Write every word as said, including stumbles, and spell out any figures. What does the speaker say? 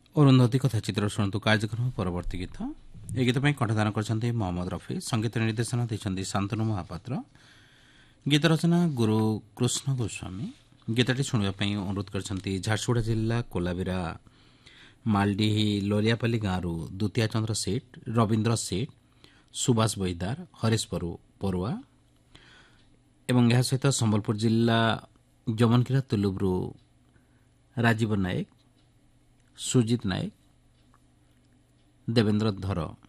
ଅରୁନ୍ଧତୀ କଥା ଚିତ୍ର ଶୁଣନ୍ତୁ କାର୍ଯ୍ୟକ୍ରମ ପରବର୍ତ୍ତୀ ଗୀତ। ଏ ଗୀତ ପାଇଁ କଣ୍ଠଦାନ କରିଛନ୍ତି ମହମ୍ମଦ ରଫି, ସଙ୍ଗୀତ ନିର୍ଦ୍ଦେଶନା ଦେଇଛନ୍ତି ଶାନ୍ତନୁ ମହାପାତ୍ର, ଗୀତ ରଚନା ଗୁରୁ କୃଷ୍ଣ ଗୋସ୍ୱାମୀ। ଗୀତଟି ଶୁଣିବା ପାଇଁ ଅନୁରୋଧ କରିଛନ୍ତି ଝାରସୁଗୁଡ଼ା ଜିଲ୍ଲା କୋଲାବିରା ମାଲଡିହି ଲୋଲିଆପାଲି ଗାଁରୁ ଦ୍ୱିତୀୟ ଚନ୍ଦ୍ର ସେଠ, ରବୀନ୍ଦ୍ର ସେଠ, ସୁବାସ ବୈଦାର, ହରେଶ ପରୁଆ ଏବଂ ଏହା ସହିତ ସମ୍ବଲପୁର ଜିଲ୍ଲା ଯମନକିରା ତୁଲୁବରୁ ରାଜୀବ ନାୟକ, ସୁଜିତ ନାୟକ, ଦେବେନ୍ଦ୍ର ଧର